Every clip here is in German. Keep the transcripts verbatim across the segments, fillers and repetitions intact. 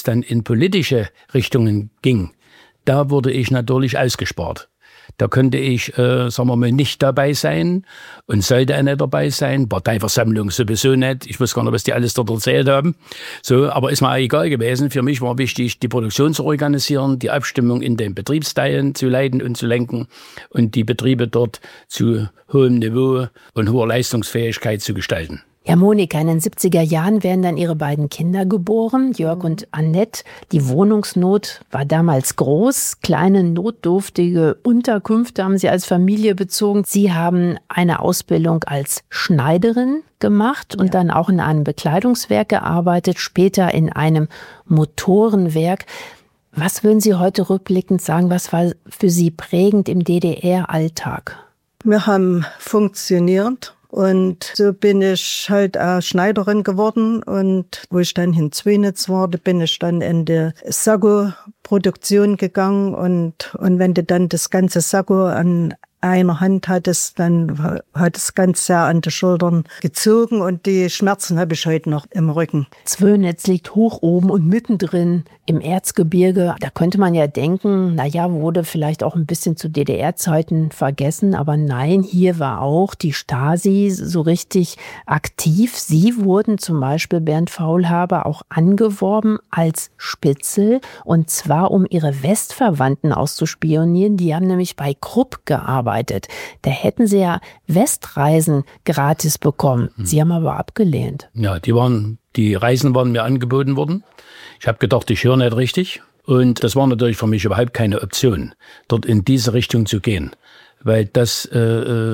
dann in politische Richtungen ging, da wurde ich natürlich ausgespart. Da könnte ich, äh, sagen wir mal, nicht dabei sein und sollte auch nicht dabei sein. Parteiversammlung sowieso nicht. Ich weiß gar nicht, was die alles dort erzählt haben. So, aber ist mir auch egal gewesen. Für mich war wichtig, die Produktion zu organisieren, die Abstimmung in den Betriebsteilen zu leiten und zu lenken und die Betriebe dort zu hohem Niveau und hoher Leistungsfähigkeit zu gestalten. Ja, Monika, in den siebziger Jahren werden dann ihre beiden Kinder geboren, Jörg und Annette. Die Wohnungsnot war damals groß. Kleine, notdürftige Unterkünfte haben sie als Familie bezogen. Sie haben eine Ausbildung als Schneiderin gemacht und ja. dann auch in einem Bekleidungswerk gearbeitet, später in einem Motorenwerk. Was würden Sie heute rückblickend sagen, was war für Sie prägend im D D R-Alltag? Wir haben funktioniert. Und so bin ich halt auch Schneiderin geworden. Und wo ich dann in Zwönitz war, da bin ich dann in die Sakko-Produktion gegangen. Und, und wenn du dann das ganze Sakko an einer Hand hattest, dann hat es ganz sehr an die Schultern gezogen. Und die Schmerzen habe ich heute noch im Rücken. Zwönitz liegt hoch oben und mittendrin im Erzgebirge. Da könnte man ja denken, naja, wurde vielleicht auch ein bisschen zu D D R-Zeiten vergessen. Aber nein, hier war auch die Stasi so richtig aktiv. Sie wurden zum Beispiel, Bernd Faulhaber, auch angeworben als Spitzel. Und zwar, um ihre Westverwandten auszuspionieren. Die haben nämlich bei Krupp gearbeitet. Da hätten sie ja Westreisen gratis bekommen. Sie haben aber abgelehnt. Ja, die waren, die Reisen waren mir angeboten worden. Ich habe gedacht, ich höre nicht richtig. Und das war natürlich für mich überhaupt keine Option, dort in diese Richtung zu gehen. Weil das äh,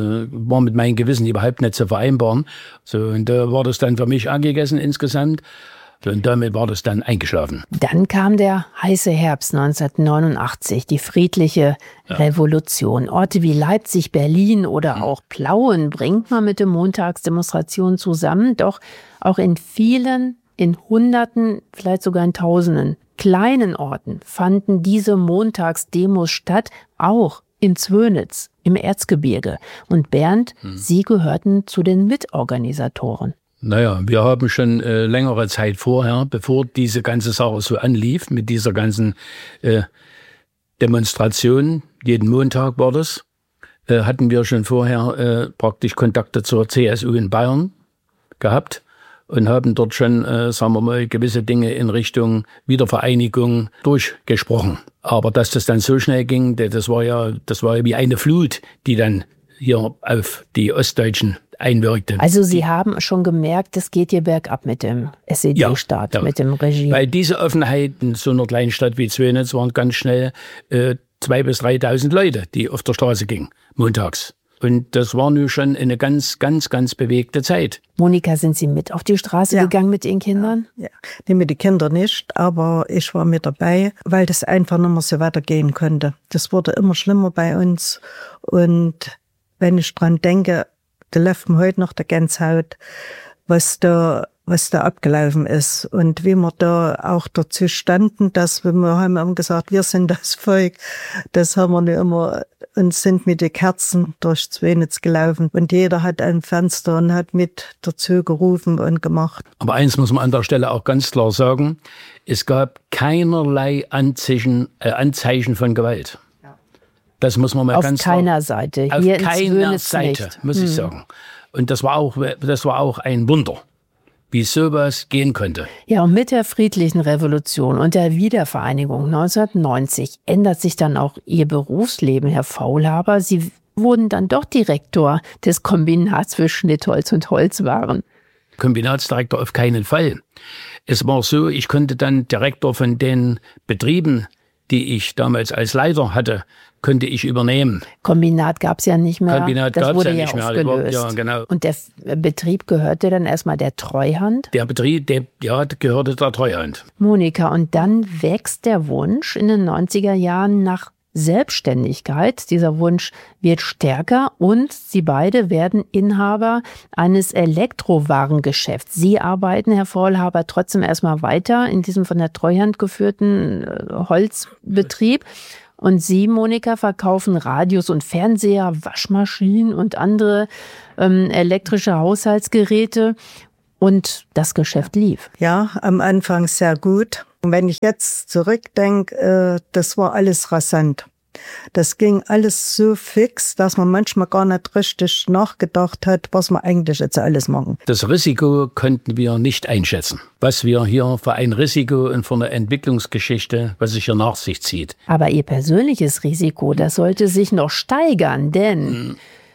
war mit meinem Gewissen überhaupt nicht zu vereinbaren. So, und da war das dann für mich angegessen insgesamt. Und damit war das dann eingeschlafen. Dann kam der heiße Herbst neunzehnhundertneunundachtzig, die friedliche ja. Revolution. Orte wie Leipzig, Berlin oder mhm. auch Plauen bringt man mit der Montagsdemonstration zusammen. Doch auch in vielen, in Hunderten, vielleicht sogar in Tausenden kleinen Orten fanden diese Montagsdemos statt, auch in Zwönitz, im Erzgebirge. Und Bernd, mhm. Sie gehörten zu den Mitorganisatoren. Naja, wir haben schon äh, längere Zeit vorher, bevor diese ganze Sache so anlief, mit dieser ganzen äh, Demonstration, jeden Montag war das, äh, hatten wir schon vorher äh, praktisch Kontakte zur C S U in Bayern gehabt und haben dort schon, äh, sagen wir mal, gewisse Dinge in Richtung Wiedervereinigung durchgesprochen. Aber dass das dann so schnell ging, das war ja, das war ja wie eine Flut, die dann hier auf die Ostdeutschen einwirkte. Also Sie haben schon gemerkt, es geht hier bergab mit dem S E D-Staat, ja, ja. mit dem Regime. Weil diese Offenheit in so einer kleinen Stadt wie Zwönitz waren ganz schnell äh, zweitausend bis dreitausend Leute, die auf der Straße gingen, montags. Und das war nun schon eine ganz, ganz, ganz bewegte Zeit. Monika, sind Sie mit auf die Straße ja. gegangen mit Ihren Kindern? Ja, nee, mit den Kindern nicht, aber ich war mit dabei, weil das einfach nicht mehr so weitergehen konnte. Das wurde immer schlimmer bei uns. Und wenn ich dran denke, da läuft mir heute noch der Gänsehaut, was da, was da abgelaufen ist und wie wir da auch dazu standen, dass wir, wir haben immer gesagt, wir sind das Volk, das haben wir nicht immer und sind mit den Kerzen durch Zwönitz gelaufen und jeder hat ein Fenster und hat mit dazu gerufen und gemacht. Aber eins muss man an der Stelle auch ganz klar sagen, es gab keinerlei Anzeichen, äh, Anzeichen von Gewalt. Das muss man mal auf ganz keiner klar, Seite. Hier auf keiner Seite, nicht. muss hm. ich sagen. Und das war auch, das war auch ein Wunder, wie sowas gehen konnte. Ja, und mit der friedlichen Revolution und der Wiedervereinigung neunzehnhundertneunzig ändert sich dann auch Ihr Berufsleben, Herr Faulhaber. Sie wurden dann doch Direktor des Kombinats für Schnittholz und Holzwaren. Kombinatsdirektor auf keinen Fall. Es war so, ich konnte dann Direktor von den Betrieben, die ich damals als Leiter hatte, könnte ich übernehmen. Kombinat gab es ja nicht mehr. Kombinat das gab's wurde ja ja nicht mehr. aufgelöst. Ja, genau. Und der Betrieb gehörte dann erstmal der Treuhand? Der Betrieb, der, ja, gehörte der Treuhand. Monika, und dann wächst der Wunsch in den neunziger Jahren nach Selbstständigkeit. Dieser Wunsch wird stärker und Sie beide werden Inhaber eines Elektrowarengeschäfts. Sie arbeiten, Herr Faulhaber, trotzdem erstmal weiter in diesem von der Treuhand geführten Holzbetrieb. Und Sie, Monika, verkaufen Radios und Fernseher, Waschmaschinen und andere ähm, elektrische Haushaltsgeräte. Und das Geschäft lief. Ja, am Anfang sehr gut. Und wenn ich jetzt zurückdenke, das war alles rasant. Das ging alles so fix, dass man manchmal gar nicht richtig nachgedacht hat, was wir eigentlich jetzt alles machen. Das Risiko konnten wir nicht einschätzen. Was wir hier für ein Risiko und für eine Entwicklungsgeschichte, was sich hier nach sich zieht. Aber Ihr persönliches Risiko, das sollte sich noch steigern, denn hm.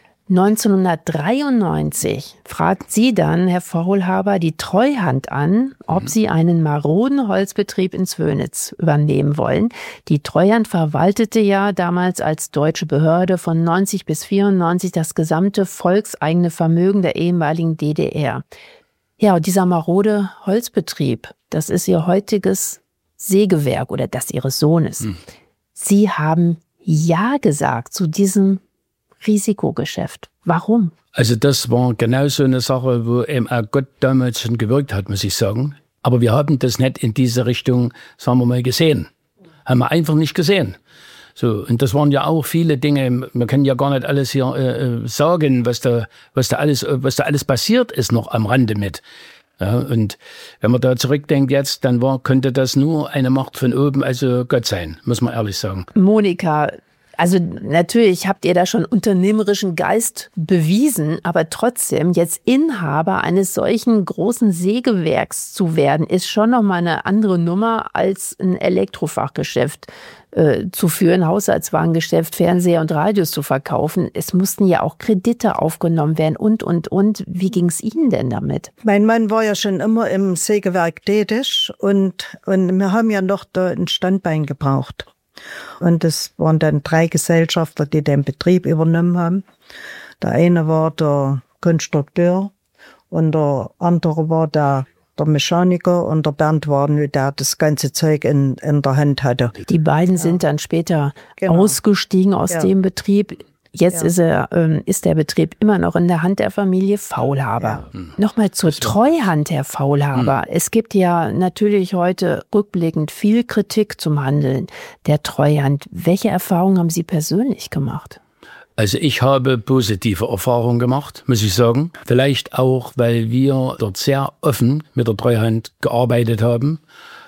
neunzehnhundertdreiundneunzig fragt sie dann, Herr Faulhaber, die Treuhand an, ob mhm. sie einen maroden Holzbetrieb in Zwönitz übernehmen wollen. Die Treuhand verwaltete ja damals als deutsche Behörde von neunzig bis vierundneunzig das gesamte volkseigene Vermögen der ehemaligen D D R. Ja, und dieser marode Holzbetrieb, das ist ihr heutiges Sägewerk oder das ihres Sohnes. Mhm. Sie haben Ja gesagt zu diesem Risikogeschäft. Warum? Also das war genau so eine Sache, wo eben auch Gott damals schon gewirkt hat, muss ich sagen. Aber wir haben das nicht in diese Richtung, sagen wir mal, gesehen. Haben wir einfach nicht gesehen. So, und das waren ja auch viele Dinge, wir können ja gar nicht alles hier äh, sagen, was da, was da alles, was da alles passiert ist noch am Rande mit. Ja, und wenn man da zurückdenkt jetzt, dann war, könnte das nur eine Macht von oben, also Gott sein, muss man ehrlich sagen. Monika, also natürlich habt ihr da schon unternehmerischen Geist bewiesen, aber trotzdem jetzt Inhaber eines solchen großen Sägewerks zu werden, ist schon noch mal eine andere Nummer als ein Elektrofachgeschäft äh, zu führen, Haushaltswarengeschäft, Fernseher und Radios zu verkaufen. Es mussten ja auch Kredite aufgenommen werden und, und, und. Wie ging es Ihnen denn damit? Mein Mann war ja schon immer im Sägewerk tätig und, und wir haben ja noch da ein Standbein gebraucht. Und es waren dann drei Gesellschafter, die den Betrieb übernommen haben. Der eine war der Konstrukteur und der andere war der, der Mechaniker und der Bernd war nur der, das ganze Zeug in, in der Hand hatte. Die beiden ja. sind dann später genau. ausgestiegen aus ja. dem Betrieb. Jetzt ja. ist, er, ähm, ist der Betrieb immer noch in der Hand der Familie Faulhaber. Ja. Nochmal zur Treuhand, Herr Faulhaber. Hm. Es gibt ja natürlich heute rückblickend viel Kritik zum Handeln der Treuhand. Welche Erfahrungen haben Sie persönlich gemacht? Also ich habe positive Erfahrungen gemacht, muss ich sagen. Vielleicht auch, weil wir dort sehr offen mit der Treuhand gearbeitet haben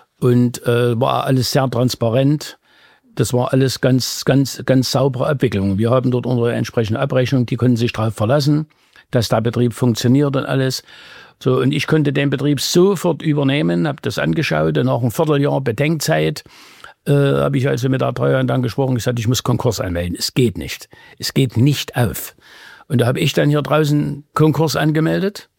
und äh, war alles sehr transparent. Das war alles ganz, ganz, ganz saubere Abwicklung. Wir haben dort unsere entsprechende Abrechnung, die konnten sich darauf verlassen, dass der Betrieb funktioniert und alles. So, und ich konnte den Betrieb sofort übernehmen, habe das angeschaut und nach einem Vierteljahr Bedenkzeit äh, habe ich also mit der Treuhand dann gesprochen und gesagt, ich muss Konkurs anmelden. Es geht nicht. Es geht nicht auf. Und da habe ich dann hier draußen Konkurs angemeldet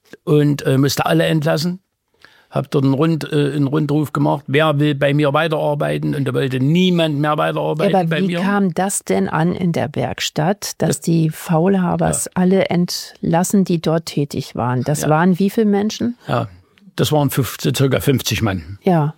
und äh, musste alle entlassen. Habe dort einen, Rund, äh, einen Rundruf gemacht, wer will bei mir weiterarbeiten, und da wollte niemand mehr weiterarbeiten ja, aber bei wie mir. Wie kam das denn an in der Werkstatt, dass das, die Faulhabers ja. alle entlassen, die dort tätig waren? Das ja. waren wie viele Menschen? Ja, das waren fünfzig, circa fünfzig Mann. Ja.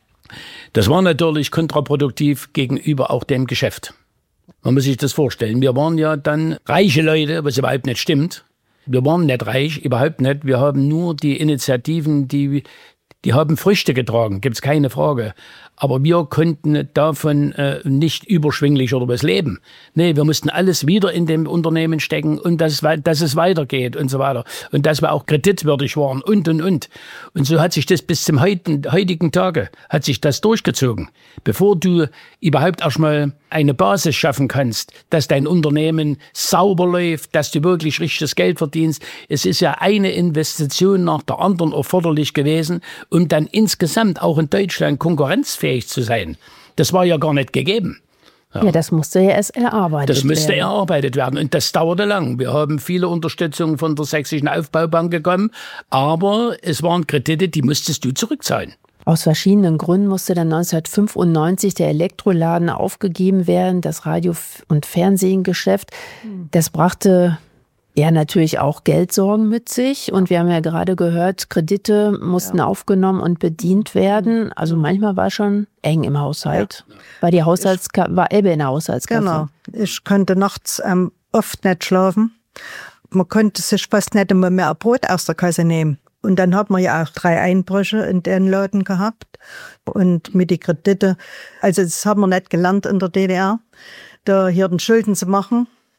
Das war natürlich kontraproduktiv gegenüber auch dem Geschäft. Man muss sich das vorstellen. Wir waren ja dann reiche Leute, was überhaupt nicht stimmt. Wir waren nicht reich, überhaupt nicht. Wir haben nur die Initiativen, die, die haben Früchte getragen, gibt's keine Frage. Aber wir konnten davon äh, nicht überschwinglich oder was leben. Nee, wir mussten alles wieder in dem Unternehmen stecken und dass, dass es weitergeht und so weiter. Und dass wir auch kreditwürdig waren und, und, und. Und so hat sich das bis zum heutigen, heutigen Tage, hat sich das durchgezogen. Bevor du überhaupt erstmal eine Basis schaffen kannst, dass dein Unternehmen sauber läuft, dass du wirklich richtiges Geld verdienst. Es ist ja eine Investition nach der anderen erforderlich gewesen, um dann insgesamt auch in Deutschland konkurrenzfähig zu sein. Das war ja gar nicht gegeben. Ja, ja, das musste ja erst erarbeitet werden. Das musste werden. erarbeitet werden und das dauerte lang. Wir haben viele Unterstützung von der Sächsischen Aufbaubank bekommen, aber es waren Kredite, die musstest du zurückzahlen. Aus verschiedenen Gründen musste dann neunzehnhundertfünfundneunzig der Elektroladen aufgegeben werden, das Radio- und Fernsehgeschäft. Das brachte ja natürlich auch Geldsorgen mit sich. Und wir haben ja gerade gehört, Kredite mussten ja. aufgenommen und bedient werden. Also manchmal war schon eng im Haushalt. Ja. War die Haushaltska- war Ebbe in der Haushaltskasse. Genau. Ich konnte nachts ähm, oft nicht schlafen. Man konnte sich fast nicht immer mehr Brot aus der Kasse nehmen. Und dann hat man ja auch drei Einbrüche in den Laden gehabt. Und mit den Kredite, also das haben wir nicht gelernt in der D D R, da hier den Schulden zu machen.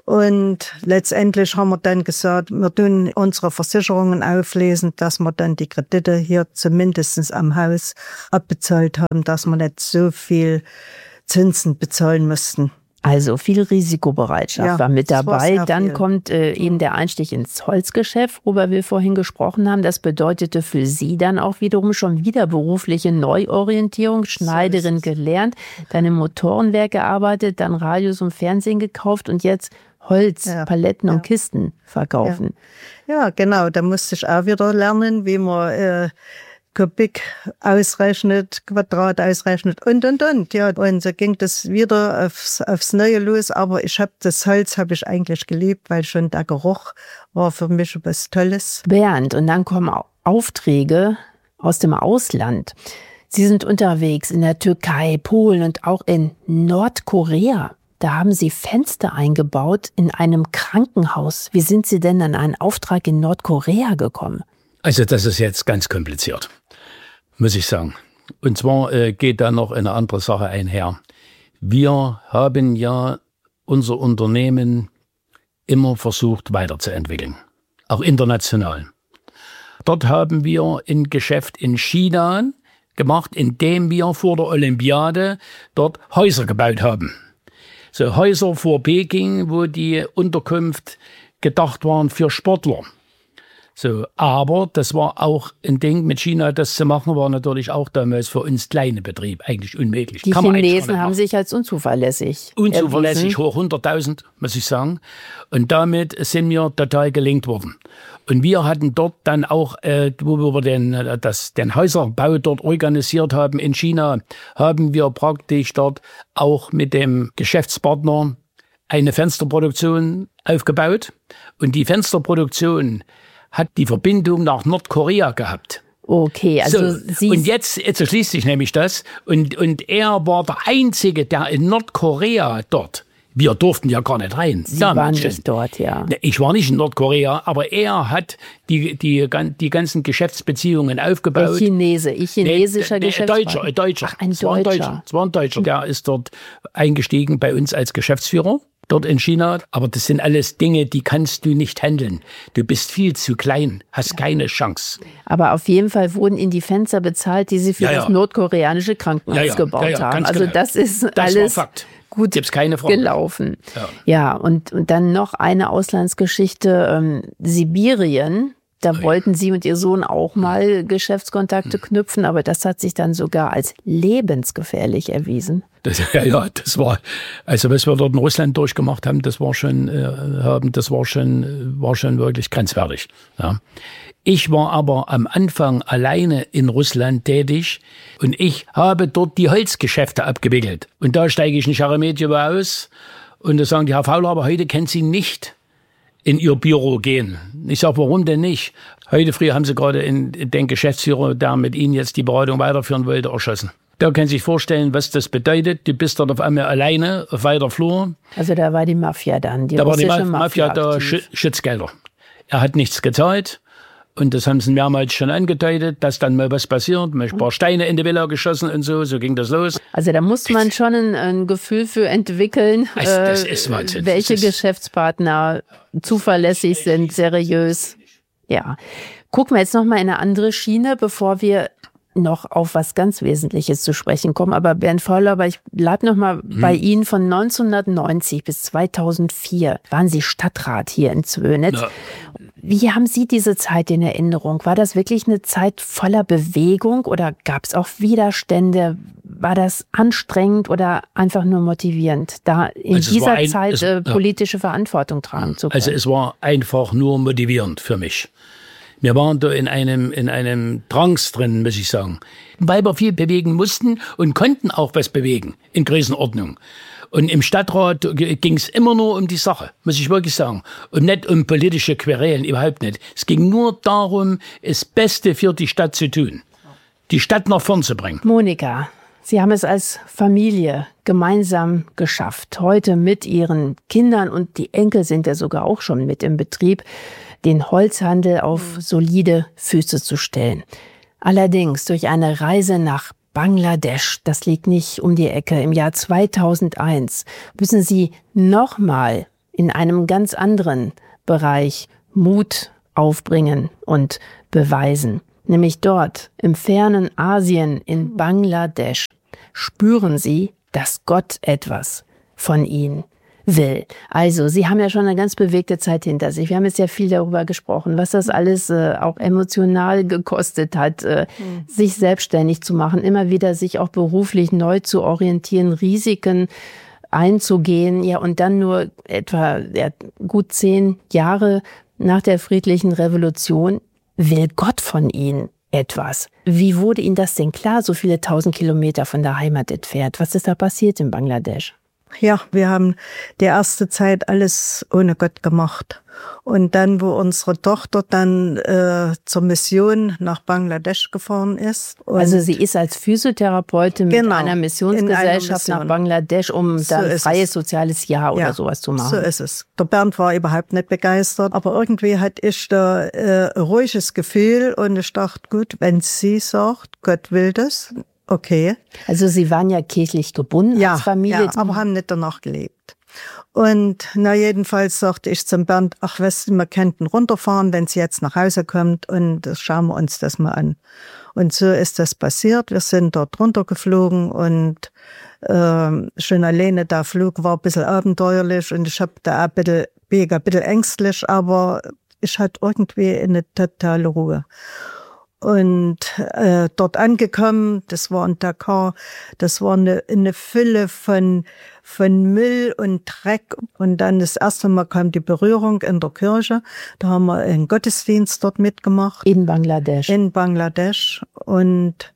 Und letztendlich haben wir dann gesagt, wir tun unsere Versicherungen auflesen, dass wir dann die Kredite hier zumindest am Haus abbezahlt haben, dass wir nicht so viel Zinsen bezahlen müssten. Also viel Risikobereitschaft Ja, war mit das war dabei. sehr Dann viel. kommt äh, eben der Einstieg ins Holzgeschäft, worüber wir vorhin gesprochen haben. Das bedeutete für Sie dann auch wiederum schon wieder berufliche Neuorientierung, Schneiderin gelernt, dann im Motorenwerk gearbeitet, dann Radios und Fernsehen gekauft und jetzt Holz, Ja, Paletten ja. und Kisten verkaufen. Ja, genau, da musste ich auch wieder lernen, wie man äh, Kubik ausrechnet, Quadrat ausrechnet und, und, und. Ja, und so ging das wieder aufs, aufs Neue los. Aber ich habe das Holz habe ich eigentlich geliebt, weil schon der Geruch war für mich was Tolles. Bernd, und dann kommen Au- Aufträge aus dem Ausland. Sie sind unterwegs in der Türkei, Polen und auch in Nordkorea. Da haben Sie Fenster eingebaut in einem Krankenhaus. Wie sind Sie denn an einen Auftrag in Nordkorea gekommen? Also das ist jetzt ganz kompliziert, muss ich sagen. Und zwar äh, geht da noch eine andere Sache einher. Wir haben ja unser Unternehmen immer versucht weiterzuentwickeln, auch international. Dort haben wir ein Geschäft in China gemacht, indem wir vor der Olympiade dort Häuser gebaut haben. So Häuser vor Peking, wo die Unterkunft gedacht waren für Sportler. So, aber das war auch ein Ding, mit China das zu machen, war natürlich auch damals für uns kleine Betrieb eigentlich unmöglich. Die Kann man eigentlich gar Chinesen nicht haben machen. sich als unzuverlässig Unzuverlässig, erwiesen. hoch hunderttausend, muss ich sagen. Und damit sind wir total gelingt worden. Und wir hatten dort dann auch, äh, wo wir den, äh, das, den Häuserbau dort organisiert haben in China, haben wir praktisch dort auch mit dem Geschäftspartner eine Fensterproduktion aufgebaut. Und die Fensterproduktion hat die Verbindung nach Nordkorea gehabt. Okay, also So, Sie und jetzt, jetzt schließt sich nämlich das. Und, und er war der Einzige, der in Nordkorea dort, wir durften ja gar nicht rein. Sie damals waren schon. nicht dort, ja. Ich war nicht in Nordkorea, aber er hat die, die, die ganzen Geschäftsbeziehungen Der aufgebaut. Chinese, ich chinesischer Nee, nee, Geschäftspartner. Deutscher, ein Deutscher. Ach, ein Es war ein Deutscher. Deutscher. Es war ein Deutscher, der ist dort eingestiegen bei uns als Geschäftsführer. Dort in China. Aber das sind alles Dinge, die kannst du nicht handeln. Du bist viel zu klein, hast keine Chance. Aber auf jeden Fall wurden Ihnen die Fenster bezahlt, die Sie für Ja, ja. das nordkoreanische Krankenhaus Ja, ja, gebaut ja, ja, haben. ganz Also genau. das ist Das alles war Fakt. gut Gibt's keine Frage. gelaufen. Ja. Ja, und, und dann noch eine Auslandsgeschichte, ähm, Sibirien. Da wollten Sie und Ihr Sohn auch mal Geschäftskontakte knüpfen, aber das hat sich dann sogar als lebensgefährlich erwiesen. Das, ja, ja, das war, also was wir dort in Russland durchgemacht haben, das war schon, äh, haben, das war schon, war schon wirklich grenzwertig. Ja. Ich war aber am Anfang alleine in Russland tätig und ich habe dort die Holzgeschäfte abgewickelt. Und da steige ich in Scheremetjewo aus und da sagen die, Herr Fauler, aber heute können Sie nicht in Ihr Büro gehen. Ich sage, warum denn nicht? Heute früh haben Sie gerade in, den Geschäftsführer, der mit Ihnen jetzt die Beratung weiterführen wollte, erschossen. Da können Sie sich vorstellen, was das bedeutet. Du bist dort auf einmal alleine auf weiter Flur. Also da war die Mafia dann, die Da war die russische Ma- Mafia da, aktiv. Schü- Schutzgelder. Er hat nichts gezahlt. Und das haben sie mehrmals schon angedeutet, dass dann mal was passiert. Mal ein paar Steine in die Villa geschossen und so. So ging das los. Also da muss man schon ein, ein Gefühl für entwickeln, Das- das äh, ist Wahnsinn. welche Das ist- Geschäftspartner zuverlässig sind, seriös. Ja. Gucken wir jetzt noch mal in eine andere Schiene, bevor wir noch auf was ganz Wesentliches zu sprechen kommen. Aber Bernd Fauler, aber ich bleib noch mal Hm. bei Ihnen. Von neunzehnhundertneunzig bis zweitausendvier waren Sie Stadtrat hier in Zwönitz. Ja. Wie haben Sie diese Zeit in Erinnerung? War das wirklich eine Zeit voller Bewegung oder gab es auch Widerstände? War das anstrengend oder einfach nur motivierend, da in Also es dieser war ein- Zeit es- äh, ja. politische Verantwortung tragen zu können? Also es war einfach nur motivierend für mich. Wir waren da in einem, in einem Trance drin, muss ich sagen. Weil wir viel bewegen mussten und konnten auch was bewegen in Größenordnung. Und im Stadtrat ging es immer nur um die Sache, muss ich wirklich sagen. Und nicht um politische Querelen, überhaupt nicht. Es ging nur darum, das Beste für die Stadt zu tun. Die Stadt nach vorn zu bringen. Monika, Sie haben es als Familie gemeinsam geschafft, heute mit Ihren Kindern und die Enkel sind ja sogar auch schon mit im Betrieb, den Holzhandel auf solide Füße zu stellen. Allerdings durch eine Reise nach Bangladesch, das liegt nicht um die Ecke, im Jahr zweitausendeins, müssen Sie nochmal in einem ganz anderen Bereich Mut aufbringen und beweisen. Nämlich dort, im fernen Asien, in Bangladesch, spüren sie, dass Gott etwas von ihnen will. Also, Sie haben ja schon eine ganz bewegte Zeit hinter sich. Wir haben jetzt ja viel darüber gesprochen, was das alles äh, auch emotional gekostet hat, äh, mhm. sich selbstständig zu machen, immer wieder sich auch beruflich neu zu orientieren, Risiken einzugehen. Ja, und dann nur etwa ja, gut zehn Jahre nach der friedlichen Revolution will Gott von Ihnen etwas. Wie wurde Ihnen das denn klar, so viele tausend Kilometer von der Heimat entfernt? Was ist da passiert in Bangladesch? Ja, wir haben die erste Zeit alles ohne Gott gemacht. Und dann, wo unsere Tochter dann äh, zur Mission nach Bangladesch gefahren ist. Also sie ist als Physiotherapeutin genau, mit einer Missionsgesellschaft einer Mission. Nach Bangladesch, um so dann freies es. soziales Jahr oder ja, sowas zu machen. So ist es. Der Bernd war überhaupt nicht begeistert, aber irgendwie hatte ich da äh, ein ruhiges Gefühl und ich dachte, gut, wenn sie sagt, Gott will das, okay. Also Sie waren ja kirchlich gebunden ja, als Familie. Ja, aber haben nicht danach gelebt. Und na jedenfalls sagte ich zum Bernd, ach weißt du, wir könnten runterfahren, wenn sie jetzt nach Hause kommt und das schauen wir uns das mal an. Und so ist das passiert. Wir sind dort runtergeflogen und äh, schon alleine der Flug war ein bisschen abenteuerlich und ich habe da ein bisschen, bin ein bisschen ängstlich, aber ich hatte irgendwie eine totale Ruhe. Und äh, dort angekommen, das war in Dhaka, das war eine, eine Fülle von, von Müll und Dreck. Und dann das erste Mal kam die Berührung in der Kirche. Da haben wir einen Gottesdienst dort mitgemacht. In Bangladesch. In Bangladesch. Und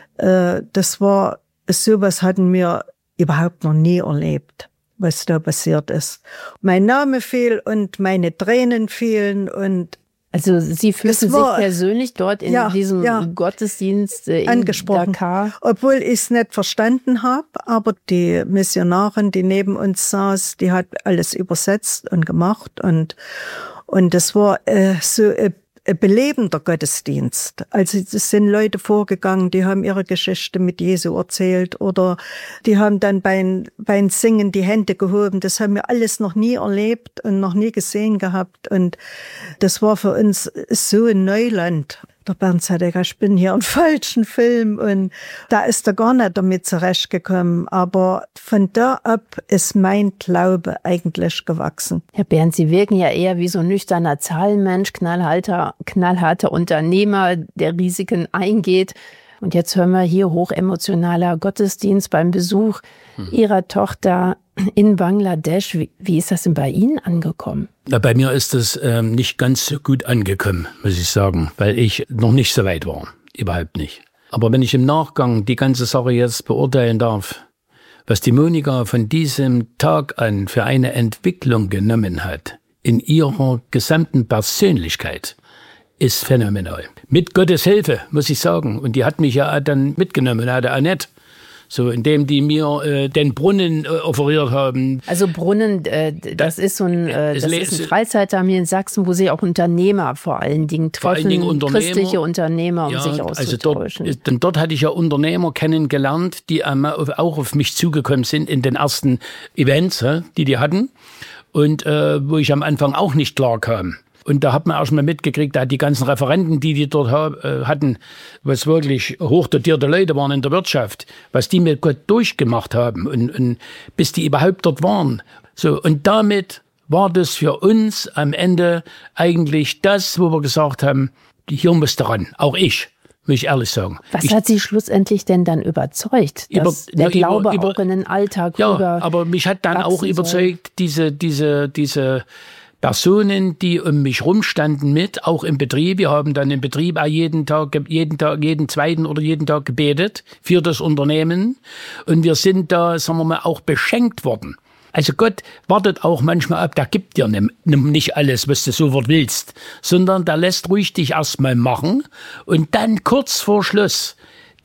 äh, das war, sowas hatten wir überhaupt noch nie erlebt, was da passiert ist. Mein Name fiel und meine Tränen fielen und also Sie fühlten war, sich persönlich dort in ja, diesem ja, Gottesdienst in angesprochen. Dhaka? Obwohl ich es nicht verstanden habe, aber die Missionarin, die neben uns saß, die hat alles übersetzt und gemacht und und das war äh, so äh, ein belebender Gottesdienst. Also es sind Leute vorgegangen, die haben ihre Geschichte mit Jesu erzählt oder die haben dann beim, beim Singen die Hände gehoben. Das haben wir alles noch nie erlebt und noch nie gesehen gehabt. Und das war für uns so ein Neuland. Der Bernd sagte, ich bin hier im falschen Film und da ist er gar nicht damit zurechtgekommen. Aber von da ab ist mein Glaube eigentlich gewachsen. Herr Bernd, Sie wirken ja eher wie so ein nüchterner Zahlenmensch, knallharter, knallharter Unternehmer, der Risiken eingeht. Und jetzt hören wir hier hochemotionaler Gottesdienst beim Besuch hm. Ihrer Tochter in Bangladesch. Wie, wie ist das denn bei Ihnen angekommen? Na, bei mir ist es ähm, nicht ganz so gut angekommen, muss ich sagen, weil ich noch nicht so weit war. Überhaupt nicht. Aber wenn ich im Nachgang die ganze Sache jetzt beurteilen darf, was die Monika von diesem Tag an für eine Entwicklung genommen hat, in ihrer gesamten Persönlichkeit, ist phänomenal. Mit Gottes Hilfe, muss ich sagen. Und die hat mich ja dann mitgenommen, hat er auch nicht. So, indem die mir äh, den Brunnen äh, offeriert haben. Also Brunnen, äh, das ist so ein, äh, das ist ein Freizeitheim hier in Sachsen, wo sich auch Unternehmer vor allen Dingen treffen, vor allen Dingen Unternehmer, christliche Unternehmer, um ja, sich auszutauschen. Also dort, dort hatte ich ja Unternehmer kennengelernt, die auch auf mich zugekommen sind in den ersten Events, die die hatten. Und äh, wo ich am Anfang auch nicht klar kam. Und da hat man erst mal mitgekriegt, da die ganzen Referenten, die die dort äh, hatten, was wirklich hochdotierte Leute waren in der Wirtschaft, was die mit Gott durchgemacht haben und, und bis die überhaupt dort waren. So, und damit war das für uns am Ende eigentlich das, wo wir gesagt haben, hier muss ran, auch ich. Muss ich ehrlich sagen. Was ich, hat Sie schlussendlich denn dann überzeugt, dass über, der na, Glaube über, auch in den Alltag ja, rüber aber mich hat dann auch überzeugt, soll. diese, diese, diese Personen, die um mich rumstanden mit, auch im Betrieb. Wir haben dann im Betrieb auch jeden Tag, jeden Tag, jeden zweiten oder jeden Tag gebetet für das Unternehmen. Und wir sind da, sagen wir mal, auch beschenkt worden. Also Gott wartet auch manchmal ab, der gibt dir nicht alles, was du sofort willst, sondern der lässt ruhig dich erstmal machen und dann kurz vor Schluss, dann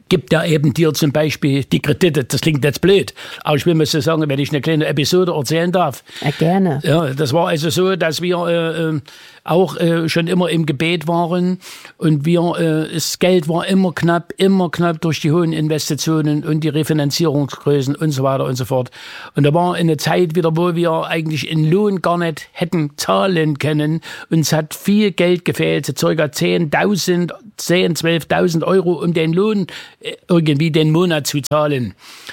gibt ja eben dir zum Beispiel die Kredite. Das klingt jetzt blöd, aber ich will mal so sagen, wenn ich eine kleine Episode erzählen darf. Ja, gerne. Ja, das war also so, dass wir äh, auch äh, schon immer im Gebet waren und wir, äh, das Geld war immer knapp, immer knapp durch die hohen Investitionen und die Refinanzierungsgrößen und so weiter und so fort. Und da war eine Zeit wieder, wo wir eigentlich in Lohn gar nicht hätten zahlen können. Uns hat viel Geld gefehlt, so circa zehntausend, zehn, zwölftausend Euro, um den Lohn äh, irgendwie den Monat zu zahlen.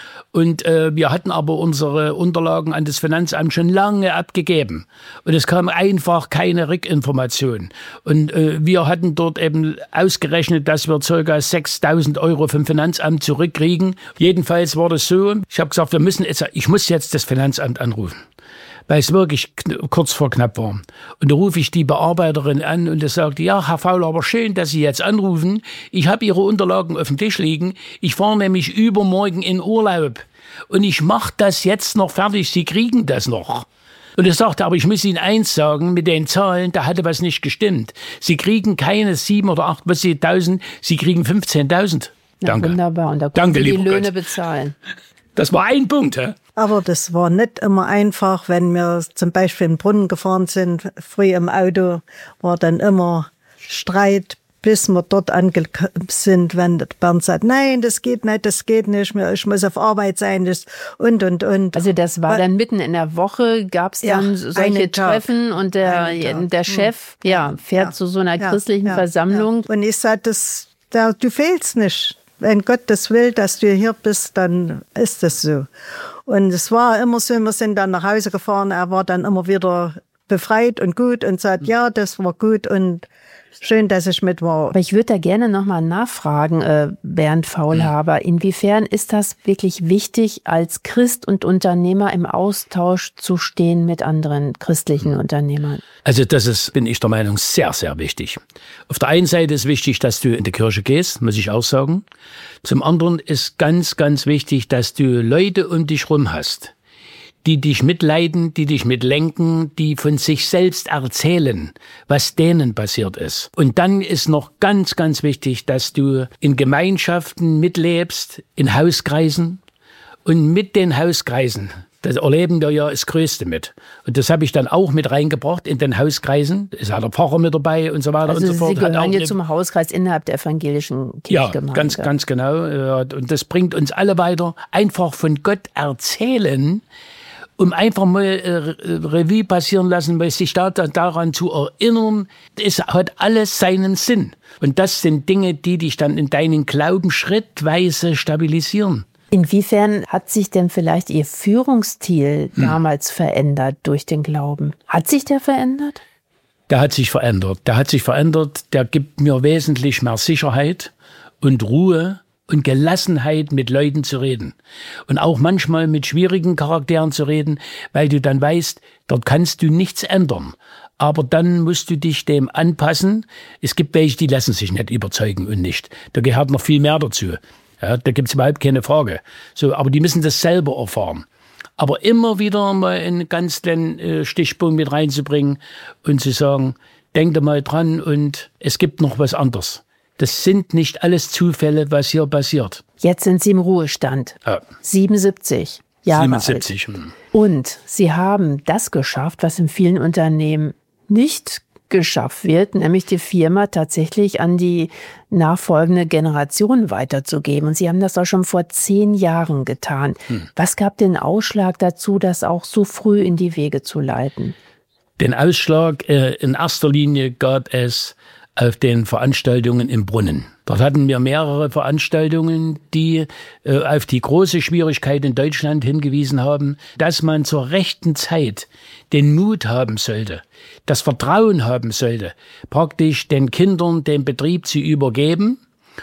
Und äh, wir hatten aber unsere Unterlagen an das Finanzamt schon lange abgegeben. Und es kam einfach keine Rückinformation. Und äh, wir hatten dort eben ausgerechnet, dass wir ca. sechstausend Euro vom Finanzamt zurückkriegen. Jedenfalls war das so, ich habe gesagt, wir müssen jetzt, ich muss jetzt das Finanzamt anrufen, weil es wirklich kurz vor knapp war. Und da rufe ich die Bearbeiterin an und die sagte, ja, Herr Fauler, aber schön, dass Sie jetzt anrufen. Ich habe Ihre Unterlagen auf dem Tisch liegen. Ich fahre nämlich übermorgen in Urlaub. Und ich mache das jetzt noch fertig. Sie kriegen das noch. Und er sagte, aber ich muss Ihnen eins sagen, mit den Zahlen, da hatte was nicht gestimmt. Sie kriegen keine sieben oder acht, was Sie, tausend, Sie kriegen fünfzehntausend. Ja, Danke. Wunderbar. Und da Danke, konnten die lieber Löhne Gott. bezahlen. Das war ein Punkt, hä? Aber das war nicht immer einfach, wenn wir zum Beispiel in den Brunnen gefahren sind, früh im Auto, war dann immer Streit, bis wir dort angekommen sind, wenn Bernd sagt, nein, das geht nicht, das geht nicht, ich muss auf Arbeit sein, das und, und, und. Also das war dann mitten in der Woche, gab es dann Ja, solche einen Tag. Treffen und der, Einen Tag. der Chef ja, fährt Ja. zu so einer Ja, christlichen ja, Versammlung. Ja. Und ich sage, das, da, du fehlst nicht. Wenn Gott das will, dass du hier bist, dann ist das so. Und es war immer so, wir sind dann nach Hause gefahren, er war dann immer wieder befreit und gut und sagt, ja, das war gut und schön, dass ich mit war. Aber ich würde da gerne nochmal nachfragen, äh, Bernd Faulhaber, inwiefern ist das wirklich wichtig, als Christ und Unternehmer im Austausch zu stehen mit anderen christlichen Unternehmern? Also das ist, bin ich der Meinung, sehr, sehr wichtig. Auf der einen Seite ist wichtig, dass du in die Kirche gehst, muss ich auch sagen. Zum anderen ist ganz, ganz wichtig, dass du Leute um dich rum hast, die dich mitleiden, die dich mitlenken, die von sich selbst erzählen, was denen passiert ist. Und dann ist noch ganz, ganz wichtig, dass du in Gemeinschaften mitlebst, in Hauskreisen und mit den Hauskreisen. Das erleben wir ja das Größte mit. Und das habe ich dann auch mit reingebracht in den Hauskreisen. Da ist ja der Pfarrer mit dabei und so weiter Also und so Sie fort. gehören Hat auch hier eine, zum Hauskreis innerhalb der evangelischen ja, Kirchgemeinde. ganz, ganz genau. Ja, und das bringt uns alle weiter. Einfach von Gott erzählen, um einfach mal äh, Revue passieren lassen, weil sich da, da, daran zu erinnern, es hat alles seinen Sinn. Und das sind Dinge, die dich dann in deinen Glauben schrittweise stabilisieren. Inwiefern hat sich denn vielleicht Ihr Führungsstil hm. damals verändert durch den Glauben? Hat sich der verändert? Der hat sich verändert. Der hat sich verändert. Der gibt mir wesentlich mehr Sicherheit und Ruhe und Gelassenheit, mit Leuten zu reden. Und auch manchmal mit schwierigen Charakteren zu reden, weil du dann weißt, dort kannst du nichts ändern. Aber dann musst du dich dem anpassen. Es gibt welche, die lassen sich nicht überzeugen und nicht. Da gehört noch viel mehr dazu. Ja, da gibt's überhaupt keine Frage. So, aber die müssen das selber erfahren. Aber immer wieder mal einen ganz kleinen äh, Stichpunkt mit reinzubringen und zu sagen, denk da mal dran und es gibt noch was anderes. Das sind nicht alles Zufälle, was hier passiert. Jetzt sind Sie im Ruhestand. Ja. siebenundsiebzig Jahre siebenundsiebzig. alt. Und Sie haben das geschafft, was in vielen Unternehmen nicht geschafft wird, nämlich die Firma tatsächlich an die nachfolgende Generation weiterzugeben. Und Sie haben das auch schon vor zehn Jahren getan. Hm. Was gab den Ausschlag dazu, das auch so früh in die Wege zu leiten? Den Ausschlag äh, in erster Linie gab es auf den Veranstaltungen im Brunnen. Dort hatten wir mehrere Veranstaltungen, die äh, auf die große Schwierigkeit in Deutschland hingewiesen haben, dass man zur rechten Zeit den Mut haben sollte, das Vertrauen haben sollte, praktisch den Kindern den Betrieb zu übergeben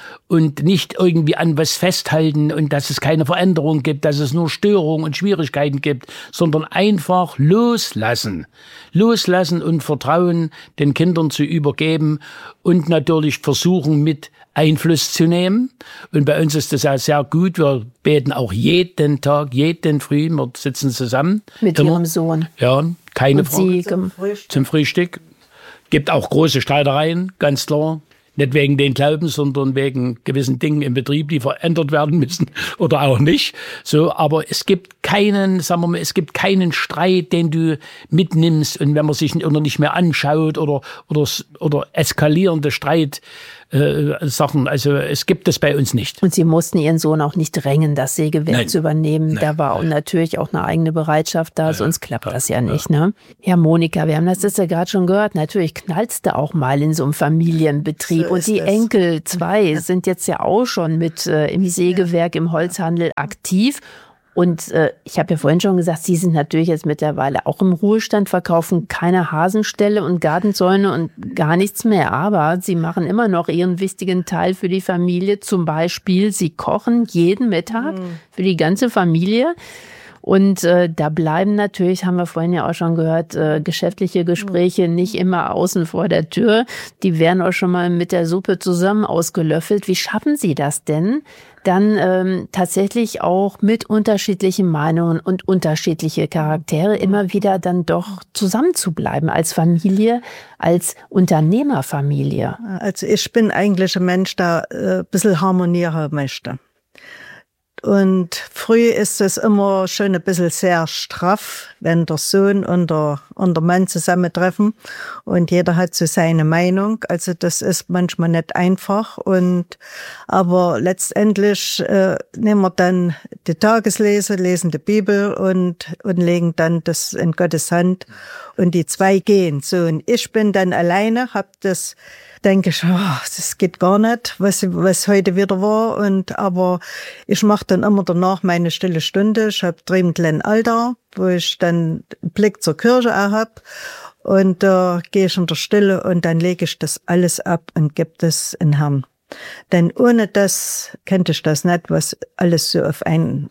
und nicht irgendwie an was festhalten und dass es keine Veränderung gibt, dass es nur Störungen und Schwierigkeiten gibt, sondern einfach loslassen. Loslassen und Vertrauen den Kindern zu übergeben und natürlich versuchen, mit Einfluss zu nehmen. Und bei uns ist das auch sehr gut. Wir beten auch jeden Tag, jeden Früh, wir sitzen zusammen. Mit immer. Ihrem Sohn. Ja, keine und Frage. Sie Zum Frühstück. Zum Frühstück. Gibt auch große Streitereien, ganz klar. Nicht wegen den Glauben, sondern wegen gewissen Dingen im Betrieb, die verändert werden müssen oder auch nicht. So, aber es gibt keinen, sagen wir mal, es gibt keinen Streit, den du mitnimmst und wenn man sich nicht mehr anschaut oder oder oder eskalierende Streit. Äh, Sachen, also es gibt es bei uns nicht. Und Sie mussten Ihren Sohn auch nicht drängen, das Sägewerk Nein. zu übernehmen. Nein. Da war Nein. natürlich auch eine eigene Bereitschaft da, ja, sonst klappt ja, das ja nicht. Ja. Ne? Ja, Monika, wir haben das jetzt ja gerade schon gehört, natürlich knallst du auch mal in so einem Familienbetrieb. So und die es. Enkel, zwei, ja. sind jetzt ja auch schon mit äh, im Sägewerk, im Holzhandel aktiv. Und äh, ich habe ja vorhin schon gesagt, Sie sind natürlich jetzt mittlerweile auch im Ruhestand, verkaufen keine Hasenställe und Gartenzäune und gar nichts mehr. Aber Sie machen immer noch Ihren wichtigen Teil für die Familie. Zum Beispiel, Sie kochen jeden Mittag mhm. für die ganze Familie. Und äh, da bleiben natürlich, haben wir vorhin ja auch schon gehört, äh, geschäftliche Gespräche nicht immer außen vor der Tür. Die werden auch schon mal mit der Suppe zusammen ausgelöffelt. Wie schaffen Sie das denn, dann ähm, tatsächlich auch mit unterschiedlichen Meinungen und unterschiedliche Charaktere immer wieder dann doch zusammenzubleiben als Familie, als Unternehmerfamilie? Also ich bin eigentlich ein Mensch, der äh, ein bisschen Harmonie haben möchte. Und früh ist es immer schon ein bisschen sehr straff, wenn der Sohn und der, und der Mann zusammentreffen und jeder hat so seine Meinung. Also das ist manchmal nicht einfach. Und aber letztendlich äh, nehmen wir dann die Tageslese, lesen die Bibel und und legen dann das in Gottes Hand und die zwei gehen. So und ich bin dann alleine, hab das denke ich, oh, das geht gar nicht, was, was heute wieder war. Und aber ich mache dann immer danach meine stille Stunde. Ich habe drei im kleinen Alter, wo ich dann einen Blick zur Kirche auch hab. Und da äh, gehe ich in der Stille und dann lege ich das alles ab und gebe das in den Herrn. Denn ohne das könnte ich das nicht, was alles so auf einen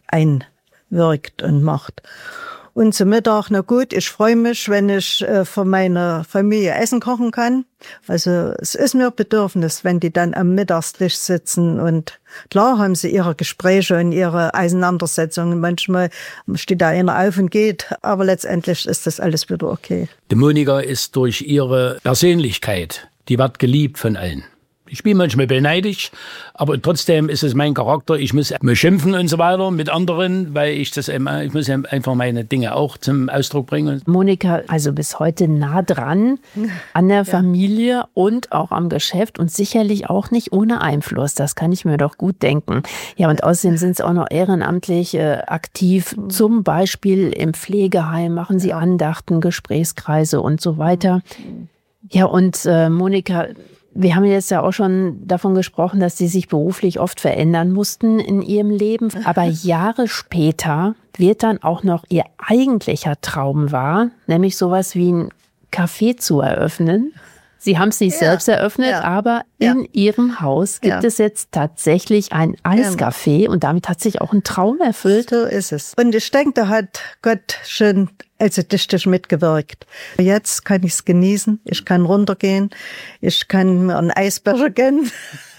einwirkt und macht. Und zum Mittag, na gut, ich freue mich, wenn ich äh, für meine Familie Essen kochen kann. Also es ist mir Bedürfnis, wenn die dann am Mittagstisch sitzen und klar haben sie ihre Gespräche und ihre Auseinandersetzungen. Manchmal steht da einer auf und geht, aber letztendlich ist das alles wieder okay. Die Monika ist durch ihre Persönlichkeit, die wird geliebt von allen. Ich bin manchmal beneidig, aber trotzdem ist es mein Charakter. Ich muss mich schimpfen und so weiter mit anderen, weil ich das eben, ich muss einfach meine Dinge auch zum Ausdruck bringen. Monika, also bis heute nah dran an der Familie ja. und auch am Geschäft und sicherlich auch nicht ohne Einfluss. Das kann ich mir doch gut denken. Ja, und außerdem sind Sie auch noch ehrenamtlich äh, aktiv. Zum Beispiel im Pflegeheim machen Sie Andachten, Gesprächskreise und so weiter. Ja, und äh, Monika, wir haben jetzt ja auch schon davon gesprochen, dass Sie sich beruflich oft verändern mussten in Ihrem Leben. Aber Jahre später wird dann auch noch Ihr eigentlicher Traum wahr, nämlich sowas wie ein Café zu eröffnen. Sie haben es nicht ja, selbst eröffnet, ja, aber in ja. Ihrem Haus gibt ja. es jetzt tatsächlich ein Eiscafé und damit hat sich auch ein Traum erfüllt. So ist es. Und ich denke, da hat Gott schon also dichtig mitgewirkt. Jetzt kann ich es genießen, ich kann runtergehen, ich kann mir einen Eisbecher gönnen,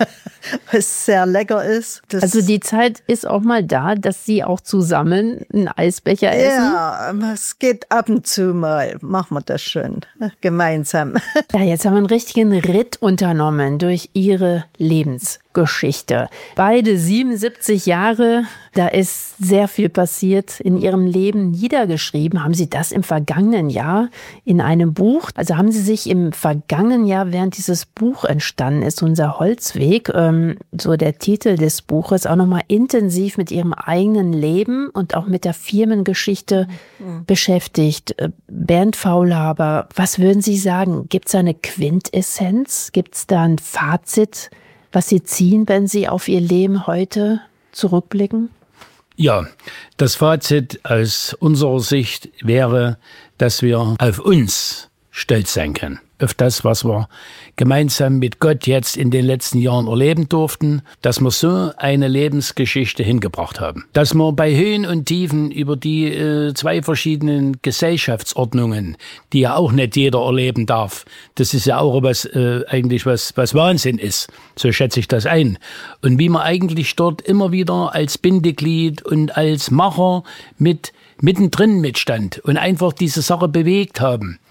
was sehr lecker ist. Das also die Zeit ist auch mal da, dass Sie auch zusammen einen Eisbecher essen? Ja, es geht ab und zu mal, machen wir das schon, gemeinsam. Ja, jetzt haben wir einen richtigen Ritt unternommen durch Ihre Lebensgeschichte. Beide siebenundsiebzig Jahre, da ist sehr viel passiert in Ihrem Leben niedergeschrieben. Haben Sie das im vergangenen Jahr in einem Buch? Also haben Sie sich im vergangenen Jahr, während dieses Buch entstanden ist, unser Holzweg, ähm, so der Titel des Buches, auch nochmal intensiv mit Ihrem eigenen Leben und auch mit der Firmengeschichte mhm. beschäftigt? Bernd Faulhaber, was würden Sie sagen? Gibt es da eine Quintessenz? Gibt es da ein Fazit, was Sie ziehen, wenn Sie auf Ihr Leben heute zurückblicken? Ja, das Fazit aus unserer Sicht wäre, dass wir auf uns stolz sein können. Auf das, was wir gemeinsam mit Gott jetzt in den letzten Jahren erleben durften, dass wir so eine Lebensgeschichte hingebracht haben. Dass wir bei Höhen und Tiefen über die äh, zwei verschiedenen Gesellschaftsordnungen, die ja auch nicht jeder erleben darf, das ist ja auch was äh, eigentlich was, was Wahnsinn ist. So schätze ich das ein. Und wie man eigentlich dort immer wieder als Bindeglied und als Macher mit mittendrin mitstand und einfach diese Sache bewegt haben.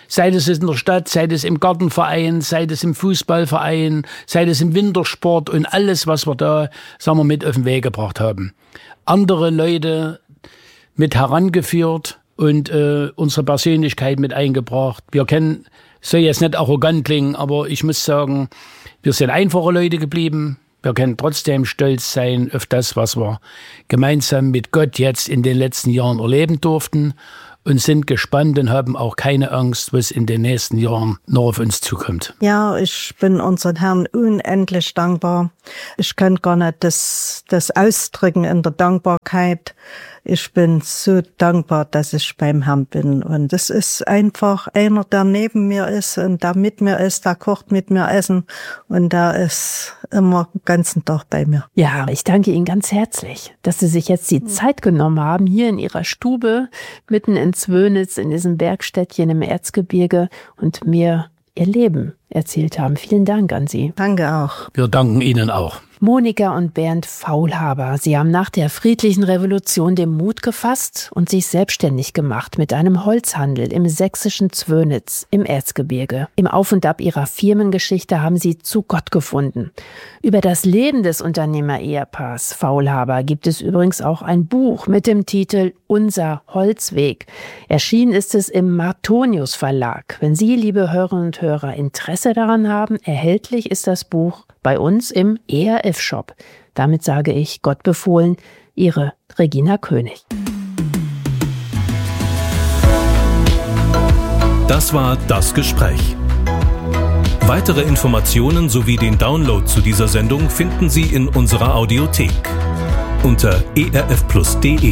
sei es in der Stadt, sei es im Gartenverein, sei es im Fußballverein, sei es im Wintersport und alles, was wir da, sagen wir, mit auf den Weg gebracht haben. Andere Leute mit herangeführt und äh, unsere Persönlichkeit mit eingebracht. Wir kennen, soll jetzt nicht arrogant klingen, aber ich muss sagen, wir sind einfache Leute geblieben. Wir können trotzdem stolz sein auf das, was wir gemeinsam mit Gott jetzt in den letzten Jahren erleben durften und sind gespannt und haben auch keine Angst, was in den nächsten Jahren noch auf uns zukommt. Ja, ich bin unseren Herrn unendlich dankbar. Ich kann gar nicht das, das ausdrücken in der Dankbarkeit. Ich bin so dankbar, dass ich beim Herrn bin. Und es ist einfach einer, der neben mir ist und der mit mir ist, der kocht mit mir Essen und der ist immer den ganzen Tag bei mir. Ja, ich danke Ihnen ganz herzlich, dass Sie sich jetzt die Zeit genommen haben, hier in Ihrer Stube, mitten in Zwönitz, in diesem Bergstädtchen im Erzgebirge und mir Ihr Leben erzählt haben. Vielen Dank an Sie. Danke auch. Wir danken Ihnen auch. Monika und Bernd Faulhaber, sie haben nach der friedlichen Revolution den Mut gefasst und sich selbstständig gemacht mit einem Holzhandel im sächsischen Zwönitz im Erzgebirge. Im Auf und Ab ihrer Firmengeschichte haben sie zu Gott gefunden. Über das Leben des Unternehmer-Ehepaars Faulhaber gibt es übrigens auch ein Buch mit dem Titel Unser Holzweg. Erschienen ist es im Martonius Verlag. Wenn Sie, liebe Hörerinnen und Hörer, Interesse daran haben, erhältlich ist das Buch bei uns im E R F-Shop. Damit sage ich Gott befohlen, Ihre Regina König. Das war Das Gespräch. Weitere Informationen sowie den Download zu dieser Sendung finden Sie in unserer Audiothek unter e r f plus punkt d e.